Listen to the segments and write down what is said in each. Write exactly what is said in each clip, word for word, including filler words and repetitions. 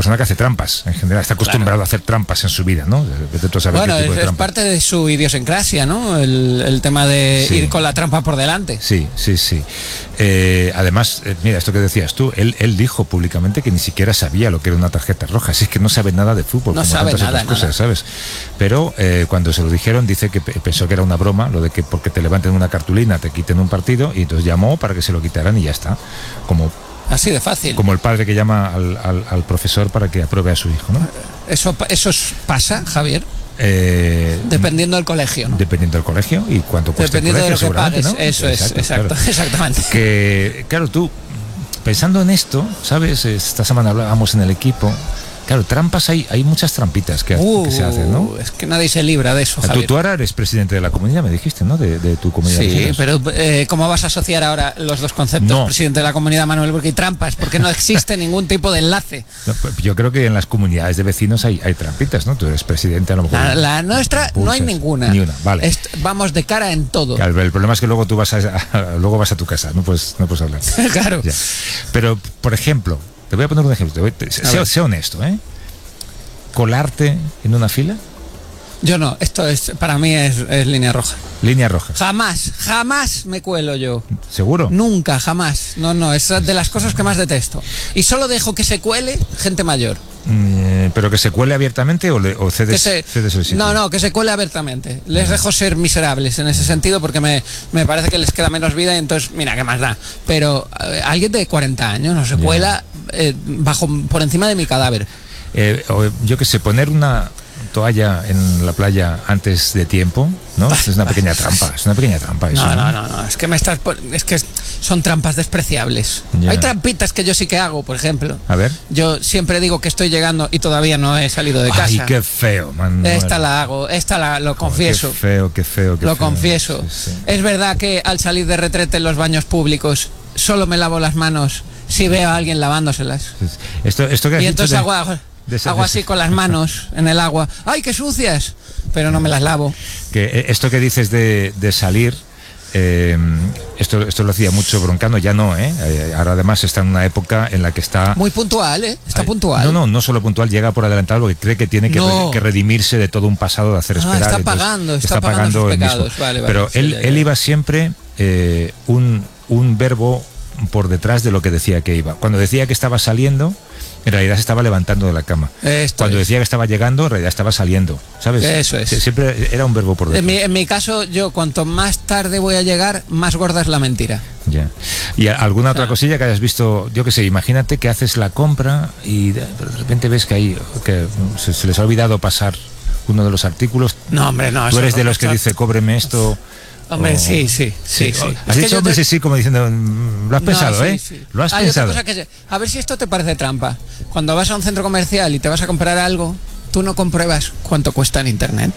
persona que hace trampas, en general, está acostumbrado claro. a hacer trampas en su vida, ¿no? Bueno, es, es parte de su idiosincrasia, ¿no? El, el tema de sí. ir con la trampa por delante. Sí, sí, sí. Eh, además, eh, mira, esto que decías tú, él, él dijo públicamente que ni siquiera sabía lo que era una tarjeta roja, así que no sabe nada de fútbol, no como sabe tantas nada, otras cosas, nada. ¿sabes? Pero eh, cuando se lo dijeron, dice que pensó que era una broma, lo de que porque te levanten una cartulina te quiten un partido, y entonces llamó para que se lo quitaran y ya está. Como así de fácil. Como el padre que llama al, al, al profesor para que apruebe a su hijo, ¿no? ¿Eso, eso pasa, Javier? Eh, dependiendo del colegio, ¿no? Dependiendo del colegio y cuánto cuesta el colegio, de lo que pagues, ¿no? Eso exacto, es, exacto, claro. exactamente. Que, claro, tú, pensando en esto, ¿sabes? Esta semana hablábamos en el equipo. Claro, trampas hay, hay muchas trampitas que, uh, que se hacen, ¿no? Es que nadie se libra de eso, tú, Javier. Tú ahora eres presidente de la comunidad, me dijiste, ¿no? De, de tu comunidad. Sí, pero eh, ¿cómo vas a asociar ahora los dos conceptos? No. Presidente de la comunidad, Manuel Burki, y trampas, porque no existe ningún tipo de enlace. No, yo creo que en las comunidades de vecinos hay, hay trampitas, ¿no? Tú eres presidente, a lo mejor. La, la nuestra pulsas. No hay ninguna. Ni una, vale. Est vamos de cara en todo. Claro, el problema es que luego tú vas a, a, luego vas a tu casa, no puedes, no puedes hablar. Claro. Ya. Pero, por ejemplo, te voy a poner un ejemplo, te voy, te, sé, sé honesto, ¿eh? ¿Colarte en una fila? Yo no, esto es para mí es, es línea roja. Línea roja. Jamás, jamás me cuelo yo. ¿Seguro? Nunca, jamás. No, no, es de las cosas que más detesto. Y solo dejo que se cuele gente mayor. Mm, ¿Pero que se cuele abiertamente o, le, o cedes, se, cedes el sitio? No, no, que se cuele abiertamente. Les dejo ser miserables en ese sentido porque me, me parece que les queda menos vida y entonces, mira, ¿qué más da? Pero eh, alguien de cuarenta años no se cuela eh, bajo, por encima de mi cadáver. Eh, o, yo qué sé, poner una toalla en la playa antes de tiempo, ¿no? Es una pequeña trampa, es una pequeña trampa eso, no, no, no, no, es que me estás es que son trampas despreciables. Ya. Hay trampitas que yo sí que hago, por ejemplo. A ver. Yo siempre digo que estoy llegando y todavía no he salido de casa. Ay, qué feo, man. Esta la hago, esta la lo confieso. Oh, qué feo, qué feo, qué Lo feo. confieso. Sí, sí. Es verdad que al salir de retrete en los baños públicos solo me lavo las manos si veo a alguien lavándoselas. Esto, esto que has y entonces de... hago Hago así con las manos en el agua. ¡Ay, qué sucias! Pero no me las lavo. Que esto que dices de, de salir, eh, esto, esto lo hacía mucho Broncano, ya no, ¿eh? Ahora además está en una época en la que está... Muy puntual, ¿eh? Está puntual. No, no, no solo puntual, llega por adelantado porque cree que tiene que, no. re, que redimirse de todo un pasado de hacer esperar. Ah, está pagando, está, está pagando, pagando sus el pecados. mismo. Vale, vale, Pero sí, él, ya, ya. él iba siempre eh, un, un verbo por detrás de lo que decía que iba. Cuando decía que estaba saliendo, en realidad se estaba levantando de la cama. Esto Cuando es. decía que estaba llegando, en realidad estaba saliendo, ¿sabes? Eso es. Siempre era un verbo por detrás. En mi, en mi caso, yo cuanto más tarde voy a llegar, más gorda es la mentira. Ya. ¿Y alguna otra Ah. cosilla que hayas visto? Yo qué sé, imagínate que haces la compra y de, de repente ves que hay que se, se les ha olvidado pasar uno de los artículos. No, hombre, no. Tú eso eres no, de los que eso... dice, cóbreme esto. Hombre, o... sí, sí, sí, sí. Has es dicho, hombre, te... sí, sí, como diciendo, lo has no, pensado, sí, ¿eh? Sí. Lo has Hay pensado. Otra cosa que... A ver si esto te parece trampa. Cuando vas a un centro comercial y te vas a comprar algo, tú no compruebas cuánto cuesta en internet.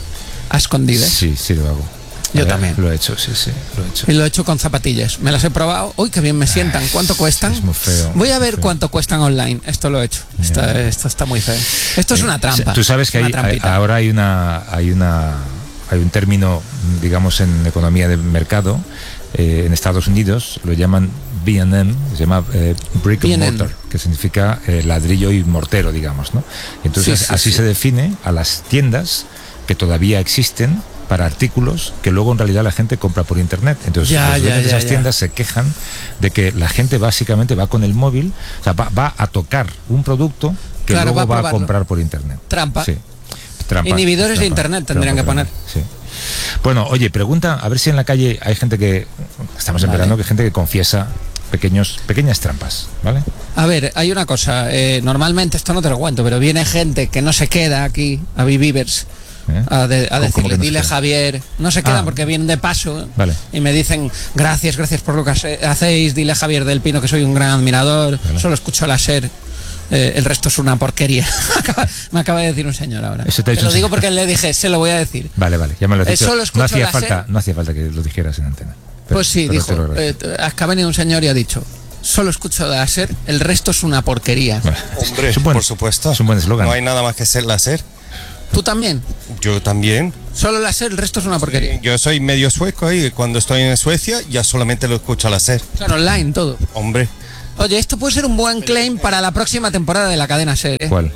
A escondidas. Sí, sí lo hago. Yo ver, también. Lo he hecho, sí, sí, lo he hecho. Y lo he hecho con zapatillas. Me las he probado. Uy, qué bien me sientan. ¿Cuánto cuestan? Es muy feo. Voy a ver feo. cuánto cuestan online. Esto lo he hecho. Yeah. Esto, esto está muy feo. Esto es una trampa. Tú sabes que hay, hay, ahora hay una, hay una, hay un término, digamos, en economía de mercado, eh, en Estados Unidos lo llaman B and M, se llama eh, brick and mortar, que significa eh, ladrillo y mortero, digamos, ¿no? Entonces sí, sí, así sí. se define a las tiendas que todavía existen para artículos que luego en realidad la gente compra por internet. Entonces ya, los ya, dueños de esas ya, tiendas se quejan de que la gente básicamente va con el móvil, o sea, va, va a tocar un producto que claro, luego va a, va a comprar por internet. Trampa. Sí. Trampa, Inhibidores trampa, de internet tendrían trampa, que poner. Sí. Bueno, oye, pregunta, a ver si en la calle hay gente que, estamos en vale. verano, que hay gente que confiesa pequeños, pequeñas trampas, ¿vale? A ver, hay una cosa, eh, normalmente esto no te lo cuento, pero viene gente que no se queda aquí, a Vivivers, ¿Eh? a, de, a decirle, no dile Javier, no se quedan ah, porque vienen de paso, vale. Y me dicen, gracias, gracias por lo que hacéis, dile a Javier del Pino que soy un gran admirador, vale. Solo escucho la SER. Eh, el resto es una porquería. Me acaba de decir un señor ahora. Eso te, te lo digo porque le dije, se lo voy a decir. Vale, vale, ya me lo has dicho. Solo no hacía la falta, SER. no hacía falta que lo dijeras en antena. Pero, pues sí, dijo, eh, ha venido un señor y ha dicho, solo escucho la SER, el resto es una porquería. Bueno, hombre, es buen, por supuesto. Es un buen eslogan. No hay nada más que ser la SER. ¿Tú también? Yo también. Solo la SER, el resto es una porquería. Yo soy medio sueco y cuando estoy en Suecia ya solamente lo escucho a la SER. Claro, online todo. Hombre, Oye, esto puede ser un buen claim para la próxima temporada de la cadena SER, ¿eh? ¿Cuál?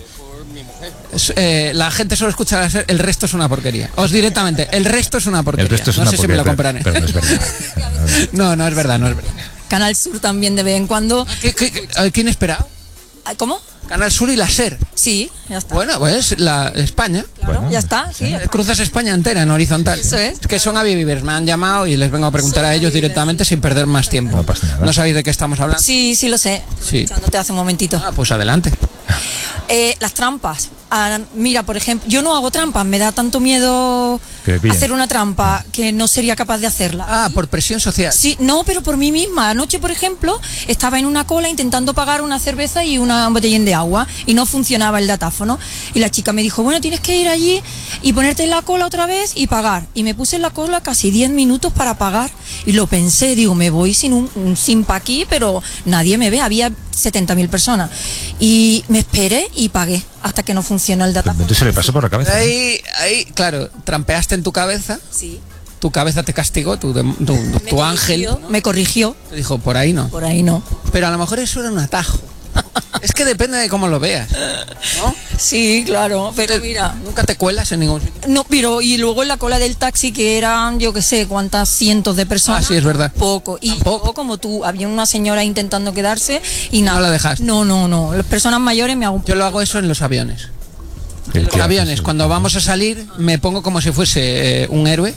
Es, eh, la gente solo escucha la SER, el resto es una porquería. Os directamente, el resto es una porquería. El resto es no una sé porquería, si me lo pero- compraré. pero no es verdad. No, no es verdad, no es verdad. Canal Sur también de vez en cuando. ¿Qué, qué, qué- a ¿Quién esperaba? Ay, ¿Cómo? Canal Sur y la SER. Sí, ya está. Bueno, pues la España. Claro, bueno, ya está, sí. Cruzas España entera en horizontal. Eso es. Que son Avivivers, me han llamado y les vengo a preguntar a ellos directamente sin perder más tiempo. No pasa nada. ¿No sabéis de qué estamos hablando? Sí, sí lo sé. Sí. Escuchándote hace un momentito. Ah, pues adelante. Eh, las trampas. Ah, mira, por ejemplo, yo no hago trampas, me da tanto miedo Que me pillen. hacer una trampa que no sería capaz de hacerla. Ah, por presión social. Sí, no, pero por mí misma. Anoche, por ejemplo, estaba en una cola intentando pagar una cerveza y una botellín de agua y no funcionaba el datáfono. Y la chica me dijo, bueno, tienes que ir allí y ponerte en la cola otra vez y pagar. Y me puse en la cola casi diez minutos para pagar y lo pensé, digo, me voy sin un, un simpa aquí, pero nadie me ve, había setenta mil personas. Y me esperé y pagué hasta que no funcionó el datáfono. Entonces se le pasó por la cabeza. Ahí, ahí, claro, trampeaste en tu cabeza, Sí. tu cabeza te castigó, tu, dem- tu, Me tu ángel corrigió, me corrigió, te dijo, por ahí no. por ahí no. Pero a lo mejor eso era un atajo. Es que depende de cómo lo veas, ¿no? Sí, claro, pero mira, Nunca te cuelas en ningún sitio. no, pero y luego en la cola del taxi que eran, yo qué sé, cuántas cientos de personas. Ah, sí, es verdad. Poco. Y Tampoco. yo, como tú, había una señora intentando quedarse y nada. No la dejaste. No, no, no. Las personas mayores me hago un Yo lo hago eso en los aviones. ¿Qué- En qué los aviones, haces? cuando vamos a salir, me pongo como si fuese eh, un héroe.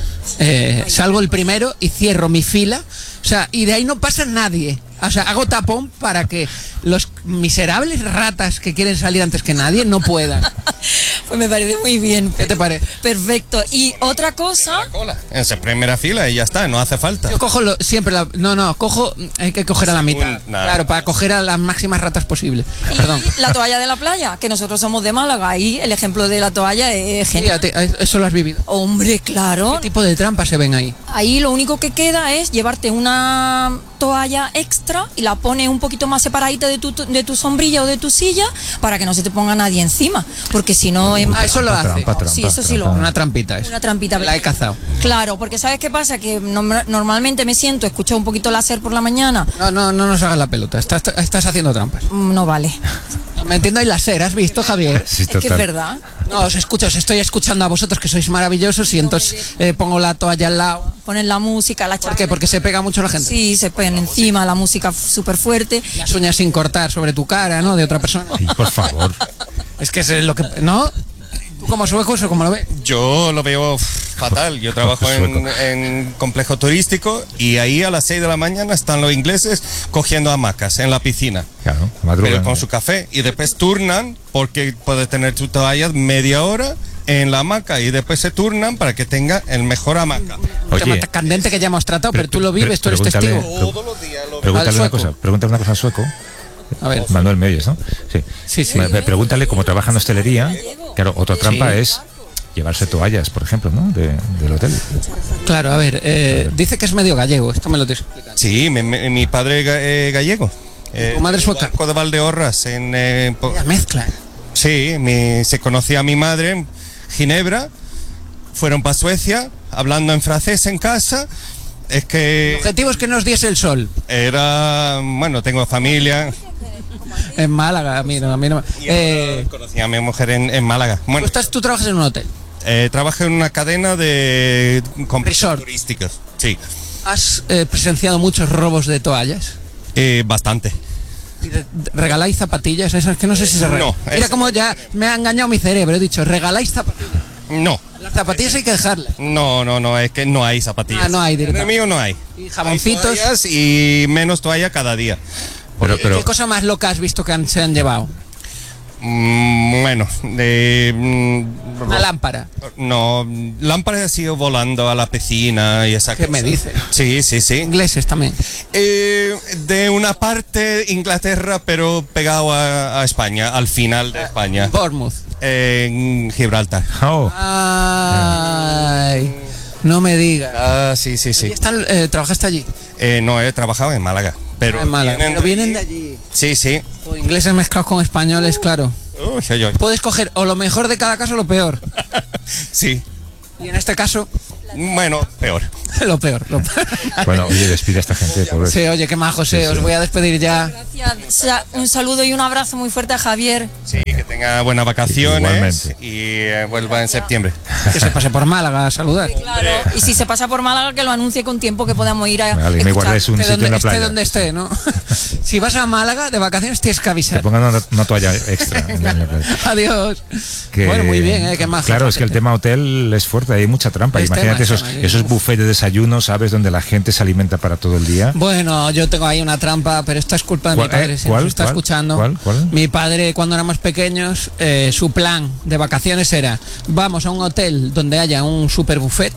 Eh, salgo el primero y cierro mi fila. O sea, y de ahí no pasa nadie. O sea, hago tapón para que los miserables ratas que quieren salir antes que nadie no puedan. Pues me parece muy bien. ¿Qué te parece? Perfecto. Y otra cosa, Cola. En esa primera fila y ya está, no hace falta. Yo cojo lo- siempre la... No, no, cojo... Hay que coger a la mitad. Un- nada. Claro, para coger a las máximas ratas posibles. y Perdón. la toalla de la playa, que nosotros somos de Málaga, ahí el ejemplo de la toalla es Sí, genial. a ti- eso lo has vivido. Hombre, claro. ¿Qué tipo de trampas se ven ahí? Ahí lo único que queda es llevarte una toalla extra y la pones un poquito más separadita de tu, de tu sombrilla o de tu silla para que no se te ponga nadie encima. Porque si no es... Ah, eso lo hace. Trampa, trampa, Sí, eso sí lo- trampa. Una trampita es. Una trampita. La he cazado. Claro, porque ¿sabes qué pasa? Que nom- normalmente me siento, escucho un poquito láser por la mañana. No, no, no nos hagas la pelota. Estás, estás haciendo trampas. Mm, No vale. Me entiendo, hay láser, ¿has visto, Javier? Sí, Es que es total. verdad. No, os escucho, os estoy escuchando a vosotros que sois maravillosos y entonces eh, pongo la toalla al lado. Ponen la música, la ¿Por charla. qué? Porque se pega mucho la gente. Sí, se ponen encima la música súper fuerte. Las uñas sin cortar sobre tu cara, ¿no? De otra persona. Sí, por favor. Es que es lo que... ¿No? ¿Tú como sueco eso cómo lo ves? Yo lo veo fatal. Yo trabajo en, Sueco. en complejo turístico y ahí a las seis de la mañana están los ingleses cogiendo hamacas en la piscina. Claro, madrugan. Pero con su café y después turnan porque puede tener tu toalla media hora en la hamaca y después se turnan para que tenga el mejor hamaca. Tema Oye, tan candente que ya hemos tratado, pero, pero- tú lo pero- vives, tú eres pregúntale- testigo. Todos los días lo pregúntale al una sueco. cosa, pregúntale una cosa al sueco. A ver. Manuel, me oyes, ¿no? Sí. Sí, sí. Me- me Pregúntale cómo trabaja en hostelería. Claro, otra trampa Sí. es llevarse toallas, por ejemplo, ¿no? De- del hotel. Claro, a ver, eh, dice que es medio gallego, esto me lo tienes que explicar. Sí, mi, mi- mi padre es ga- eh, gallego. Eh, ¿Tu madre es sueca? Barco de Valdeorras. En, eh, po- La mezcla. sí, mi- se conocía a mi madre en Ginebra. Fueron para Suecia, hablando en francés en casa. Es El que objetivo es que nos diese el sol. era, bueno, tengo familia. En Málaga, mira, a mí no me- Y eh, conocí a mi mujer en, en Málaga. tú, Bueno, estás, tú trabajas en un hotel. eh, trabajo en una cadena de complejos Resort. turísticos. Sí, ¿Has eh, presenciado muchos robos de toallas? eh, bastante. Y de- de- ¿Regaláis zapatillas? Esas que no sé si se regalan. No, Mira eso- cómo ya me ha engañado mi cerebro. He dicho, ¿regaláis zapatillas? No, Las zapatillas hay que dejarlas. no, no, no, es que no hay zapatillas. Ah, no hay, En el directamente. mío no hay. Y jaboncitos. Hay toallas y menos toalla cada día. Pero, pero, ¿Qué cosa más loca has visto que han- se han llevado? Mm, bueno, de, mm, Una lámpara. no, lámparas ha sido volando a la piscina y esa ¿Qué me cosa. dices? Sí, sí, sí. Ingleses también. Eh, de una parte Inglaterra, pero pegado a, a España, al final de España, Bournemouth. en Gibraltar. oh, Ay, no me digas. Ah, sí, sí, ¿Y sí. están, eh, ¿Trabajaste allí? Eh, no, he trabajado en Málaga, pero En Málaga. vienen, Pero vienen de allí. Sí, sí. O ingleses mezclados con españoles, claro. Uy, uy, uy. Puedes coger o lo mejor de cada caso o lo peor. Sí. Y en este caso, Bueno, peor. Lo peor, lo peor. Bueno, oye, despide a esta gente, por Sí, oye, qué majo, José, Sí, sí. os voy a despedir ya. Gracias. Sa- Un saludo y un abrazo muy fuerte a Javier. Sí, que tenga buenas vacaciones Igualmente. y eh, vuelva en septiembre. Que se pase por Málaga a saludar. Claro. Y si se pasa por Málaga, que lo anuncie con tiempo que podamos ir a. Vale, y me escuchar. guardes un Esté sitio donde, en la esté playa. donde esté, ¿no? Si vas a Málaga de vacaciones tienes que Te avisar. pongan una, una toalla extra. en la playa. Adiós. Que- Bueno, muy bien, ¿eh? Qué majo. Claro, es que el tema hotel es fuerte, hay mucha trampa. Es Imagínate tema, esos, tema, esos uf. buffets de desayuno, ¿sabes? Donde la gente se alimenta para todo el día. Bueno, yo tengo ahí una trampa, pero esta es culpa de mi ¿Cuál, padre. eh? Si ¿Cuál, nos está cuál, escuchando. cuál, cuál? Mi padre, cuando éramos pequeños, eh, su plan de vacaciones era: vamos a un hotel donde haya un super buffet.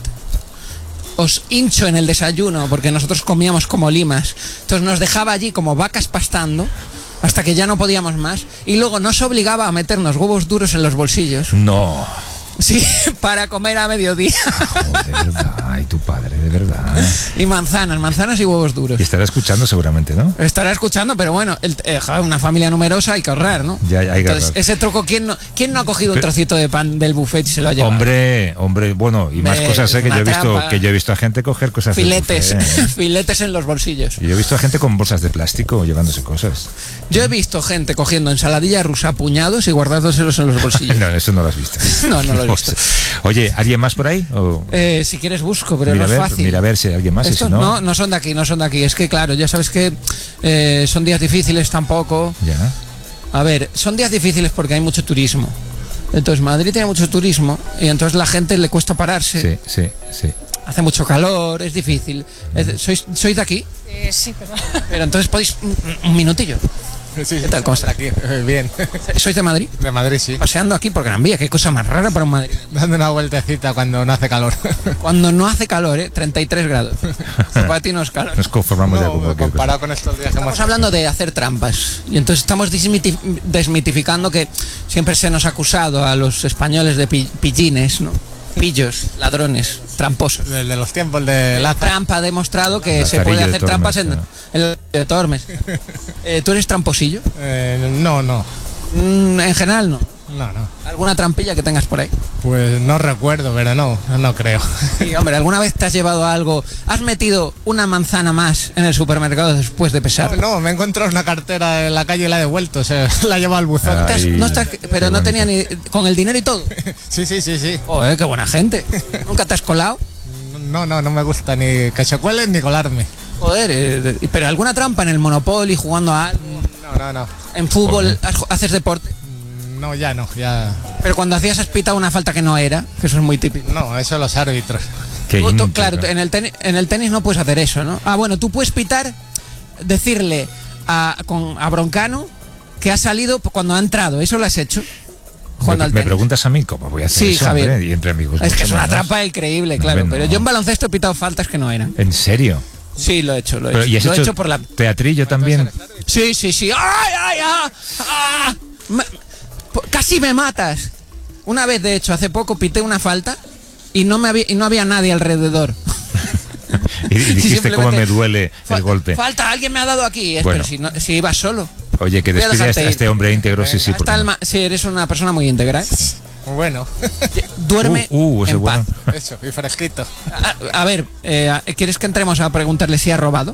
Os hincho en el desayuno, porque nosotros comíamos como limas. Entonces nos dejaba allí como vacas pastando hasta que ya no podíamos más. Y luego nos obligaba a meternos huevos duros en los bolsillos. No. Sí, para comer a mediodía. Joder, ay, tu padre, de verdad. Y manzanas, manzanas y huevos duros. Y estará escuchando seguramente, ¿no? Estará escuchando, pero bueno, el- eh, joder, una familia numerosa hay que ahorrar, ¿no? Ya, ya hay que Entonces, ahorrar. ese troco, ¿quién no, ¿quién no ha cogido un Pero- trocito de pan del buffet y se lo ha llevado? Hombre, hombre, bueno, y más Hombre, cosas, ¿eh? Que una yo he visto, trampa. que yo he visto a gente coger cosas del Filetes, buffet, ¿eh? filetes en los bolsillos. Y yo he visto a gente con bolsas de plástico llevándose cosas. Yo he visto gente cogiendo ensaladilla rusa a puñados y guardándoselos en los bolsillos. No, eso no lo has visto. No, no lo he visto. Oye, ¿alguien más por ahí? O- Eh, si quieres busco, pero mira, no a es ver, fácil. mira a ver si hay alguien más. y Estos si no, no, no son de aquí, no son de aquí. Es que claro, ya sabes que eh, son días difíciles tampoco. Ya. A ver, son días difíciles porque hay mucho turismo. Entonces Madrid tiene mucho turismo y entonces la gente le cuesta pararse. Sí, sí, sí. Hace mucho calor, es difícil. Es- ¿Sois, ¿Sois de aquí? Eh, sí, perdón. Pero entonces podéis un, un minutillo. Sí, ¿Qué tal? ¿Cómo estás? aquí? Eh, Bien. ¿Sois de Madrid? De Madrid, sí. Paseando aquí por Gran Vía, qué cosa más rara para un Madrid. Dando una vueltecita cuando no hace calor. Cuando no hace calor, ¿eh? treinta y tres grados. Eso para ti no es calor. Nos conformamos ya con No, cualquier cosa. comparado con estos días que hemos Estamos hablando de hacer trampas y entonces estamos desmiti- desmitificando que siempre se nos ha acusado a los españoles de pi- pillines, ¿no? Pillos, ladrones, tramposos. de, de los tiempos de La Laza. trampa ha demostrado que se Lazarillo puede de hacer Tormes, trampas en, ¿no? en el de Tormes. Eh, ¿Tú eres tramposillo? Eh, no, no. Mm, en general no. No, no. ¿Alguna trampilla que tengas por ahí? Pues no recuerdo, pero no, no creo. Sí, hombre, ¿alguna vez te has llevado algo? ¿Has metido una manzana más en el supermercado después de pesar? No, me he encontrado una cartera en la calle y la he devuelto, se la he llevado al buzón. Ah. ¿Te has- Ay, no estás- qué pero no bonito. tenía ni... con el dinero y todo. Sí, sí, sí, sí. Joder, qué buena gente. ¿Nunca te has colado? No, no, no me gusta ni que se cuelen ni colarme. Joder, eh, pero alguna trampa en el Monopoly, jugando a algo, No, no, no. en fútbol, has- haces deporte. No, ya no, ya. Pero cuando hacías has pitado una falta que no era, que eso es muy típico. No, eso los árbitros. Qué Tú- tú- íntegro. claro, en el, tenis, en el tenis no puedes hacer eso, ¿no? Ah, bueno, tú puedes pitar, decirle a, con, a Broncano que ha salido cuando ha entrado. ¿Eso lo has hecho? Jugando Me, al me tenis. preguntas a mí cómo voy a hacer Sí, eso, Javier. hombre? Y entre amigos. Es que es mucho una menos. trampa increíble, claro. Hombre, Pero no. yo en baloncesto he pitado faltas que no eran. ¿En serio? Sí, lo he hecho, lo he Pero, hecho. ¿y has Lo he hecho, hecho por la... teatrillo también? Sí, sí, sí. ¡Ay, ay, ay! ¡Ah! Me- po- Casi me matas. Una vez, de hecho, hace poco pité una falta y no, me había, y no había nadie alrededor. Y, y dijiste simplemente- cómo me duele Fa- el golpe. Falta, alguien me ha dado aquí. Es, Bueno. Pero si, no- si ibas solo. Oye, que Voy a despide a dejarte este, a ir. este hombre íntegro, sí, sí. Hasta porque el no. ma- sí, eres una persona muy íntegra. ¿eh? Bueno, Duerme Uh, uh, ese en paz. bueno. eso, y fresquito. A, a ver, eh, ¿quieres que entremos a preguntarle si ha robado?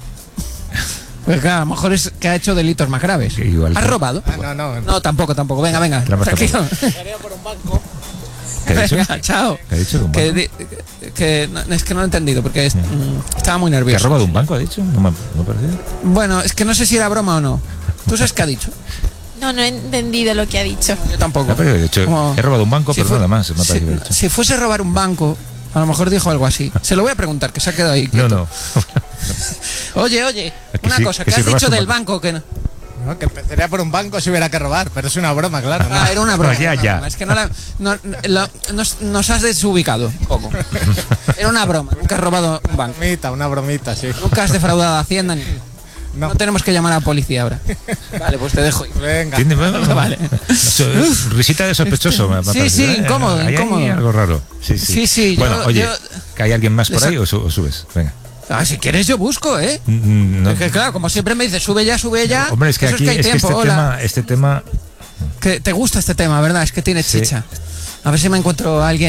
Pues claro, a lo mejor es que ha hecho delitos más graves. Que igual- ¿Has robado? Ah, no, no. No, tampoco, tampoco. Venga, venga. Trampas Tranquilo. ¿Qué ha dicho? Venga, chao. ¿Qué ha dicho de un Que, banco? di- que no, es que no lo he entendido porque es- mm, estaba muy ¿Que ha nervioso. robado un banco, ha dicho? No me, no me parecía. Bueno, es que no sé si era broma o no. ¿Tú sabes qué ha dicho? No, no he entendido lo que ha dicho. Yo tampoco. No, pero he dicho, Como- he robado un banco, si pero fue- nada más. Me ha si, parecido haber dicho. si fuese robar un banco, a lo mejor dijo algo así. Se lo voy a preguntar, que se ha quedado ahí. No, quieto. no. Oye, oye, Es que una sí, cosa, que ¿qué si has robas dicho un del banco- banco? Que no? No, que empezaría por un banco si hubiera que robar, pero es una broma, claro. ¿no? Ah, era una broma. No, ya, una ya. broma. Es que no la, no- lo- nos, nos has desubicado un poco. Era una broma. Nunca has robado un banco. Bromita, una bromita, sí. Nunca has defraudado a Hacienda. Ni... No. No. tenemos que llamar a la policía ahora. Vale, pues te dejo. ir. Venga. ¿Tiene- bueno, Vale. eso es risita de sospechoso. me- me ha Sí, parecido, sí, ¿eh? incómodo, Hay ahí incómodo. algo raro. Sí, sí. Sí, sí, Bueno, yo- oye, yo- ¿que hay alguien más por Les ha- ahí o, su- o subes? Venga. Ah, si quieres yo busco, ¿eh? Mm, no. Es que claro, como siempre me dices, sube ya, sube ya. Hombre, es que Eso aquí hay es que tiempo, este, hola. tema, este tema. Que te gusta este tema, ¿verdad? Es que tiene Sí. chicha. A ver si me encuentro a alguien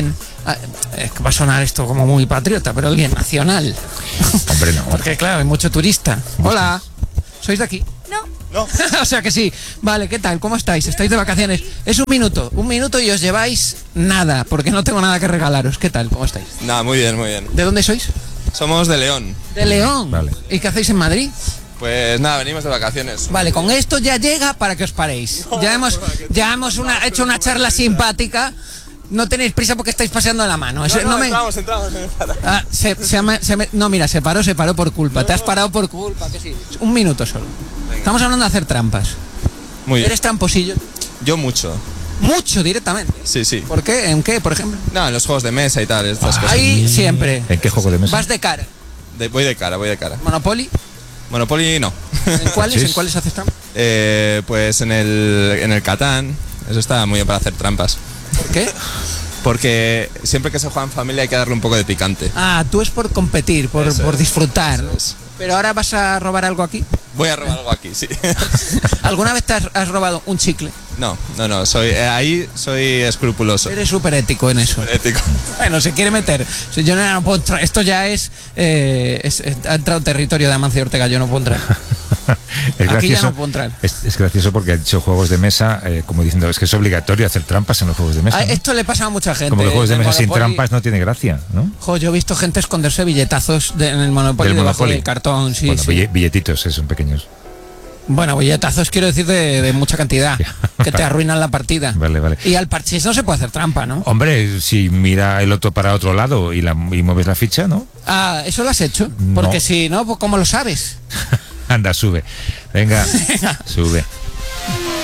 Ah, es que va a sonar esto como muy patriota, pero alguien nacional. Hombre, no. Porque claro, hay mucho turista. Hola, ¿sois de aquí? No. No. O sea que sí. Vale, ¿qué tal? ¿Cómo estáis? ¿Estáis de vacaciones? Es un minuto, un minuto y os lleváis nada, porque no tengo nada que regalaros. ¿Qué tal? ¿Cómo estáis? Nada, muy bien, muy bien. ¿De dónde sois? Somos de León. De León. Vale. ¿Y qué hacéis en Madrid? Pues nada, venimos de vacaciones. Vale, con esto ya llega para que os paréis. Ya hemos, ya hemos una, hecho una charla simpática. No tenéis prisa porque estáis paseando la mano. Eso- no me- entramos, entramos en el para. Ah, se, se ama- se me- no, mira, se paró, se paró por culpa. Te has parado por culpa, que sí. Un minuto solo. Estamos hablando de hacer trampas. Muy bien. ¿Eres tramposillo? Yo mucho. Mucho directamente. Sí, sí. ¿Por qué? ¿En qué, por ejemplo? No, en los juegos de mesa y tal, estas cosas. Ahí siempre. ¿En qué juego de mesa? Vas de cara. De- voy de cara, voy de cara. Monopoly. Monopoly no. ¿En cuáles? Sí. ¿En cuáles haces trampas? Eh, pues en el, en el Catán, eso está muy bien para hacer trampas. ¿Por qué? Porque siempre que se juega en familia hay que darle un poco de picante. Ah, tú es por competir, por, Eso por es, disfrutar. eso es. Pero ahora vas a robar algo aquí. Voy a robar algo aquí, sí. ¿Alguna vez te has, has robado un chicle? No, no, no, soy, eh, ahí soy escrupuloso. Eres súper ético en eso. Ético. Bueno, se quiere meter. Si yo no, no puedo entrar. Esto ya es, eh, es- es- Ha entrado en territorio de Amancio Ortega. Yo no puedo entrar. Es Aquí ya gracioso, no puedo entrar. es, es gracioso porque ha dicho juegos de mesa, eh, como diciendo, es que es obligatorio hacer trampas en los juegos de mesa. Ah, ¿no? esto le pasa a mucha gente. Como que juegos de En el mesa sin Monopoly. trampas no tiene gracia, ¿no? Jo, yo he visto gente esconderse billetazos de- en el Monopoly Del debajo Monopoly. del cartón. Sí, bueno, sí. bille- billetitos, eh, son pequeños. Bueno, billetazos quiero decir de, de mucha cantidad. Que te arruinan la partida. Vale, vale. Y al parchís no se puede hacer trampa, ¿no? Hombre, si mira el otro para otro lado y, la, y mueves la ficha, ¿no? Ah, ¿eso lo has hecho? No. Porque si no, pues ¿cómo lo sabes? Anda, sube. Venga, sube.